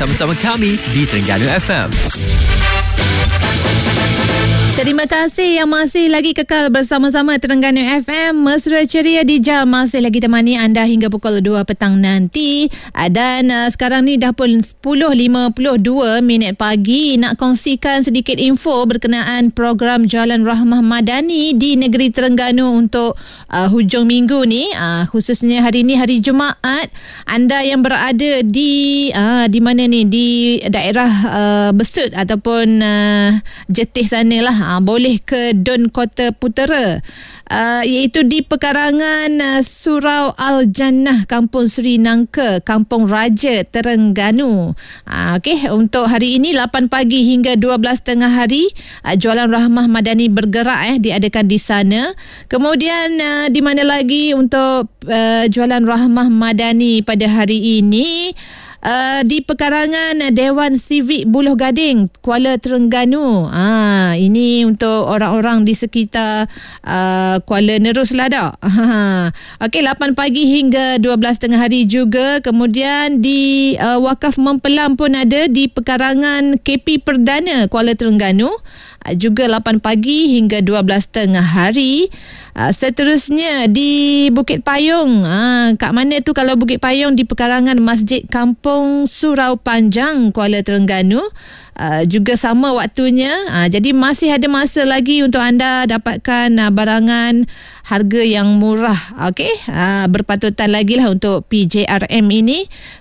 bersama-sama kami di Terengganu FM. Terima kasih yang masih lagi kekal bersama-sama Terengganu FM. Mesra ceria di jam masih lagi temani anda hingga pukul 2 petang nanti. Dan sekarang ni dah pun 10.52 pagi. Nak kongsikan sedikit info berkenaan program Jalan Rahmah Madani di negeri Terengganu untuk hujung minggu ni. Khususnya hari ni hari Jumaat. Anda yang berada di mana ni? Di daerah Besut ataupun Jetih sana lah. Boleh ke Don Kota Putera, iaitu di pekarangan Surau Al-Jannah, Kampung Seri Nangka, Kampung Raja, Terengganu. Okey, untuk hari ini 8 pagi hingga 12 tengah hari, Jualan Rahmah Madani bergerak diadakan di sana. Kemudian di mana lagi untuk Jualan Rahmah Madani pada hari ini? Di pekarangan Dewan Sivik Buloh Gading, Kuala Terengganu. Ini untuk orang-orang di sekitar Kuala Nerus lah dah. Okey, 8 pagi hingga 12 tengah hari juga. Kemudian di Wakaf Mempelam pun ada di pekarangan KP Perdana, Kuala Terengganu. Juga 8 pagi hingga 12 tengah hari. Seterusnya di Bukit Payung. Kat mana tu kalau Bukit Payung? Di pekarangan Masjid Kampung Surau Panjang, Kuala Terengganu. Juga sama waktunya. Jadi masih ada masa lagi untuk anda dapatkan barangan harga yang murah. Okey, berpatutan lagi lah untuk PJRM ini.